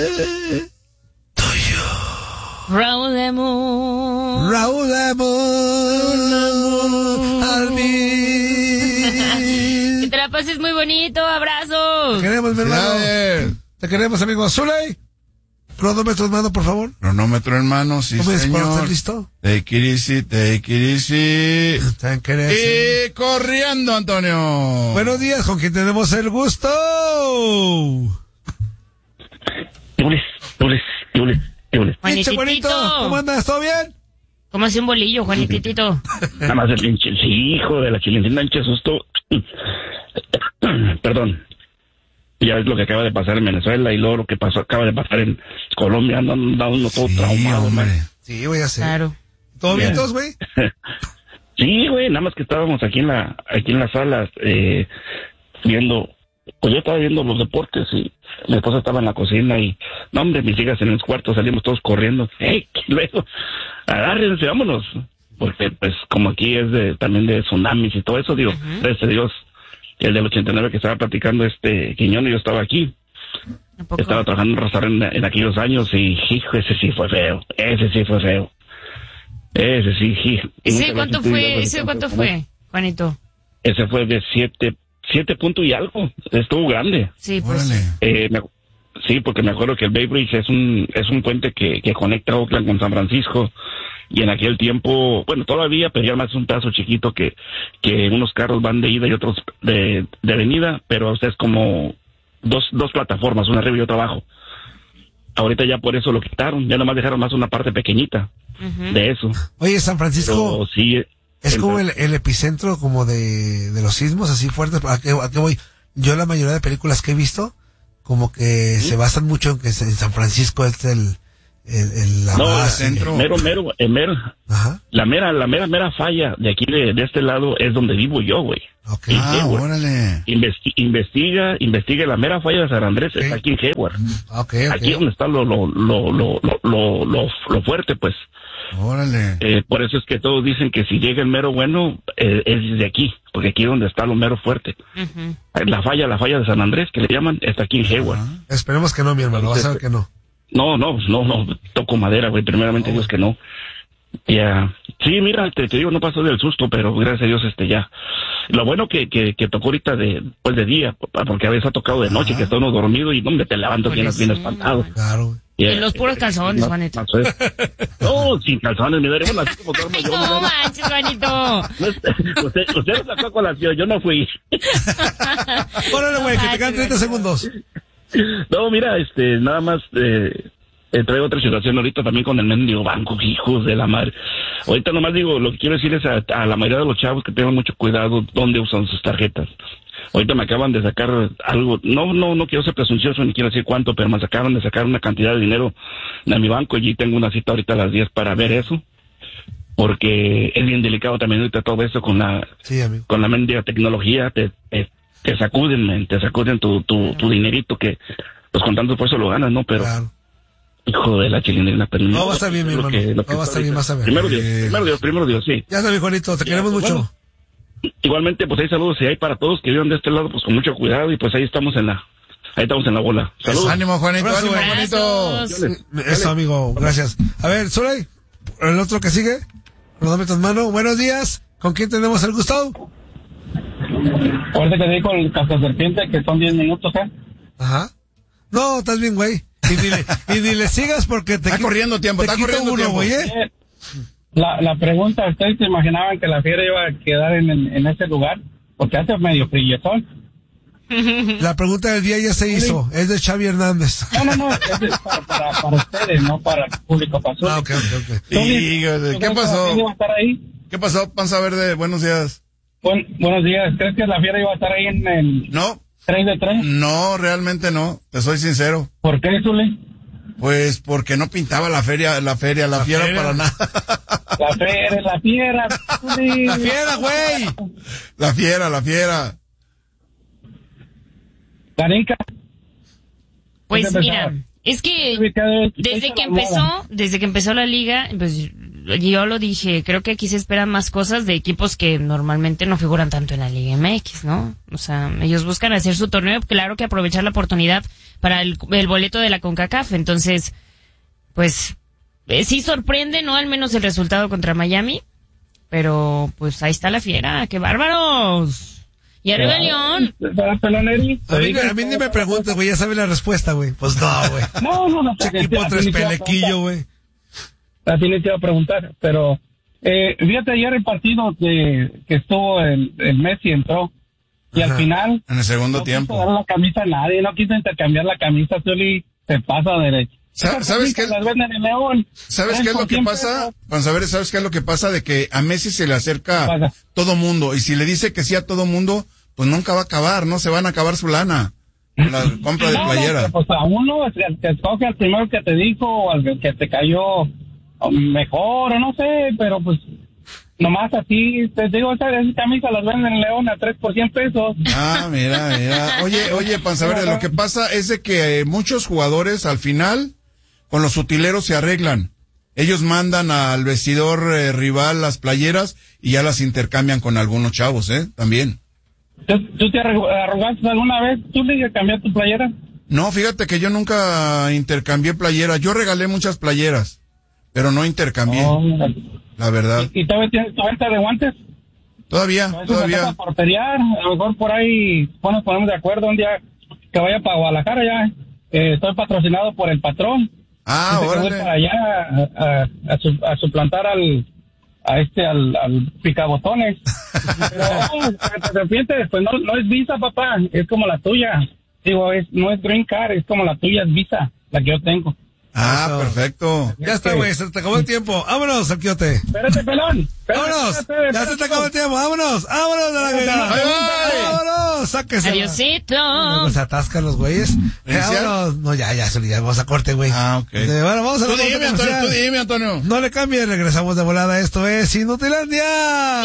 Raúl Lemon. Que te la pases muy bonito, abrazos. Te queremos, mi hermano. Te queremos, amigo. Zuley, cronómetro en mano, por favor. Cronómetro en mano, sí, ¿Cómo es señor. cuando estés listo? Take it easy, take it easy. Y corriendo, Antonio. Buenos días, ¿con quién tenemos el gusto? Pinche bonito, ¿cómo andas? ¿Todo bien? ¿Cómo hace un bolillo, Juanititito? Nada más el pinche, sí, hijo de la chilentina, pinche susto. Perdón. Ya ves lo que acaba de pasar en Venezuela y luego lo que acaba de pasar en Colombia. Andan uno todo traumado, hombre. Sí, güey, ya sé. Claro. ¿Todo bien, todos, güey? Sí, güey, nada más que estábamos aquí en la sala, viendo, pues yo estaba viendo los deportes y mi esposa estaba en la cocina y, no, hombre, mis hijas en el cuarto, salimos todos corriendo. ¡Ey! Luego, agárrense, vámonos. Porque, pues, como aquí es también de tsunamis y todo eso, digo, gracias a Dios, el del 89 que estaba platicando Quiñón y yo estaba aquí. Estaba trabajando en un restaurante en aquellos años y, hijo, ese sí fue feo. Ese sí. ¿Ese cuánto fue, Juanito? Ese fue de 7 puntos y algo. Estuvo grande. Sí, pues. Sí, porque me acuerdo que el Bay Bridge es un puente que conecta Oakland con San Francisco. Y en aquel tiempo, bueno, todavía, pero ya más es un pedazo chiquito que unos carros van de ida y otros de venida, pero es como dos plataformas, una arriba y otra abajo. Ahorita ya por eso lo quitaron, ya nomás dejaron más una parte pequeñita de eso. Oye, San Francisco, pero sí, es como el epicentro como de los sismos así fuertes. ¿A qué voy? Yo la mayoría de películas que he visto, como que se basan mucho en que en San Francisco es la base. Ajá. La mera falla de aquí de este lado es donde vivo yo, güey. Okay. Órale. Investiga la mera falla de San Andrés, está aquí en Hayward. Okay. Aquí donde está lo fuerte, pues. Órale. Por eso es que todos dicen que si llega el mero bueno, es desde aquí, porque aquí es donde está lo mero fuerte. La falla de San Andrés, que le llaman, está aquí en Hayward. Esperemos que no, mi hermano, vas a ver que no. No, toco madera, güey, primeramente Dios que no. Ya, sí, mira, te digo, no pasó del susto, pero gracias a Dios, ya. Lo bueno que tocó ahorita pues de día, porque a veces ha tocado de noche, que está uno dormido y te levanto bien espantado. Claro. En los puros calzones, Juanito. No, sin calzones, mi madre, bueno, así como duermo yo. No manches, Juanito. Usted lo sacó a colación, yo no fui. Órale, güey, que te quedan 30 segundos. No, mira, nada más, traigo otra situación ahorita también con el mendigo banco, hijos de la madre. Ahorita nomás digo, lo que quiero decir es a la mayoría de los chavos que tengan mucho cuidado dónde usan sus tarjetas. Ahorita me acaban de sacar algo, no quiero ser presuncioso ni quiero decir cuánto, pero me acaban de sacar una cantidad de dinero de mi banco y tengo una cita ahorita a las 10 para ver eso. Porque es bien delicado también ahorita todo eso con la mendiga tecnología, te sacuden tu dinerito que pues con tanto esfuerzo lo ganas, ¿no? Pero claro. Hijo de la chilindrina, pero no va a estar bien, mi hermano. No va a estar bien, vas a ver. Primero Dios, sí. Ya está, mi Juanito, te queremos mucho. Bueno, igualmente, pues ahí saludos y hay para todos que vivan de este lado, pues con mucho cuidado y pues ahí estamos en la bola. Saludos. Ánimo, Juanito, Abrazo, ánimo, Juanito. Eso, amigo, gracias. A ver, Zuley, el otro que sigue, cronómetro en mano. Buenos días, ¿con quién tenemos el gusto? Ahorita que digo el cazaserpiente, que son 10 minutos, ¿eh? Ajá. No, estás bien, güey. Y ni le sigas porque está corriendo tiempo, güey, La pregunta, ¿ustedes se imaginaban que la fiera iba a quedar en ese lugar? Porque hace medio frilletón. La pregunta del día ya se hizo, es de Xavi Hernández. No, es para ustedes, no para el público. Ok. ¿Qué pasó? ¿Iba a estar ahí? ¿Qué pasó, Panza Verde? Buenos días. Buenos días, ¿crees que la fiera iba a estar ahí en el... No. 3 de 3? No, realmente no, te soy sincero. ¿Por qué, Zuli? Pues porque no pintaba la fiera para nada. La fiera, Zuli. La fiera, güey. La fiera. Canica. Pues mira, es que desde que empezó la liga, pues yo lo dije, creo que aquí se esperan más cosas de equipos que normalmente no figuran tanto en la Liga MX, ¿no? O sea, ellos buscan hacer su torneo, claro que aprovechar la oportunidad para el boleto de la CONCACAF. Entonces, pues, sí sorprende, ¿no? Al menos el resultado contra Miami, pero pues ahí está la fiera, ¡qué bárbaros! ¡Y arriba León! A mí ni me preguntes, güey, ya sabes la respuesta, güey. Pues no, güey. No. Equipo tres pelequillo, güey. Así les iba a preguntar, pero fíjate, ayer el partido que estuvo el Messi entró y al final en el segundo tiempo no quiso dar la camisa a nadie, no quiso intercambiar la camisa, Zuli se pasa derecho. ¿Sabes qué? Las venden en León. ¿Sabes qué es lo que pasa? Vamos a ver, ¿sabes qué es lo que pasa? De que a Messi se le acerca todo mundo y si le dice que sí a todo mundo, pues nunca va a acabar, no se van a acabar su lana. La compra de playera. Pues a uno, el que escoge al primero que te dijo o al que te cayó mejor o no sé, pero pues nomás así, te digo, esas camisas las venden en León a 3 por 100 pesos. Ah, mira. Oye, Panzaverde, lo que pasa es de que muchos jugadores al final con los utileros se arreglan. Ellos mandan al vestidor rival las playeras y ya las intercambian con algunos chavos, también. ¿Tú te arrugaste alguna vez? ¿Tú le cambiaste tu playera? No, fíjate que yo nunca intercambié playeras. Yo regalé muchas playeras, pero no intercambié, la verdad. ¿Y todavía tienes tu venta de guantes? Todavía. Por pelear, a lo mejor por ahí nos ponemos de acuerdo un día que vaya para Guadalajara ya. Estoy patrocinado por el patrón. Órale. Voy para allá a suplantar al picabotones. Pero te arrepientes, pues no es Visa, papá, es como la tuya. Digo, no es Green Card, es como la tuya, es Visa, la que yo tengo. Perfecto. Ya está, güey, se te acabó el tiempo. Vámonos, Sarquiote. Espérate, pelón. Vámonos. Ya se te acabó el tiempo. Vámonos a la vida. Vámonos, sáquese. Adiosito. Se atascan los güeyes. Vámonos. No, ya, vamos a corte, güey. Ok. Bueno, vamos a Tú dime, Antonio. No le cambie, regresamos de volada. Esto es Inutilandia.